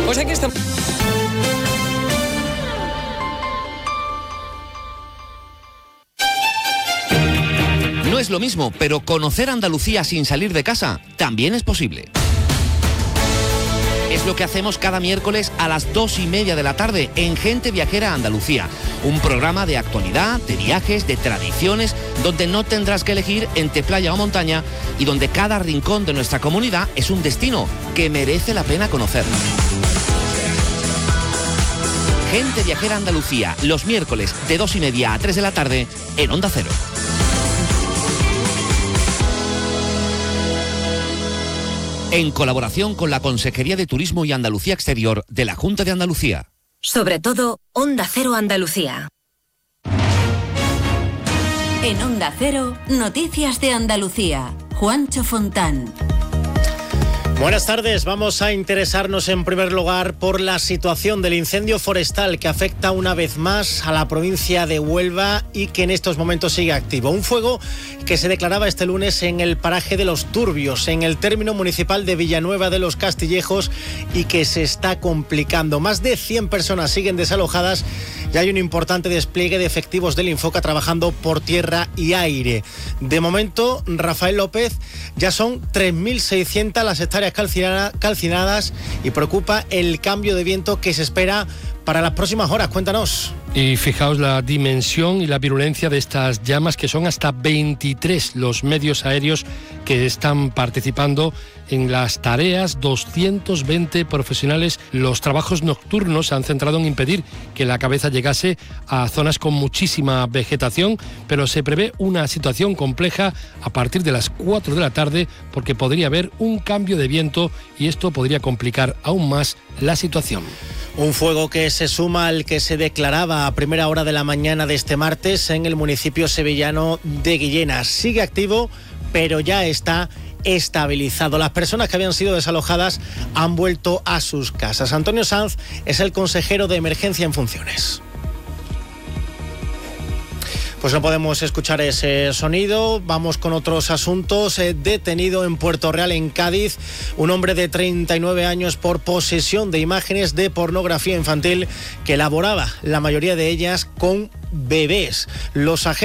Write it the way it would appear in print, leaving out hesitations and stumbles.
Pues aquí estamos. No es lo mismo, pero conocer Andalucía sin salir de casa también es posible. Es lo que hacemos cada miércoles a las 2:30 de la tarde en Gente Viajera Andalucía, un programa de actualidad, de viajes, de tradiciones, donde no tendrás que elegir entre playa o montaña y donde cada rincón de nuestra comunidad es un destino que merece la pena conocer. Gente Viajera Andalucía, los miércoles de 2:30 a 3 de la tarde en Onda Cero. En colaboración con la Consejería de Turismo y Andalucía Exterior de la Junta de Andalucía. Sobre todo, Onda Cero Andalucía. En Onda Cero, Noticias de Andalucía. Juancho Fontán. Buenas tardes, vamos a interesarnos en primer lugar por la situación del incendio forestal que afecta una vez más a la provincia de Huelva y que en estos momentos sigue activo. Un fuego que se declaraba este lunes en el paraje de Los Turbios, en el término municipal de Villanueva de los Castillejos, y que se está complicando. Más de 100 personas siguen desalojadas y hay un importante despliegue de efectivos del Infoca trabajando por tierra y aire. De momento, Rafael López, ya son 3.600 las hectáreas calcinadas y preocupa el cambio de viento que se espera para las próximas horas. Cuéntanos. Y fijaos la dimensión y la virulencia de estas llamas, que son hasta 23 los medios aéreos que están participando en las tareas, 220 profesionales. Los trabajos nocturnos se han centrado en impedir que la cabeza llegase a zonas con muchísima vegetación, pero se prevé una situación compleja a partir de las 4 de la tarde porque podría haber un cambio de viento y esto podría complicar aún más la situación. Un fuego que se suma al que se declaraba a primera hora de la mañana de este martes en el municipio sevillano de Guillena. Sigue activo, pero ya está estabilizado. Las personas que habían sido desalojadas han vuelto a sus casas. Antonio Sanz es el consejero de emergencia en funciones. Pues no podemos escuchar ese sonido. Vamos con otros asuntos. Detenido en Puerto Real, en Cádiz, un hombre de 39 años por posesión de imágenes de pornografía infantil que elaboraba la mayoría de ellas con bebés. Los agentes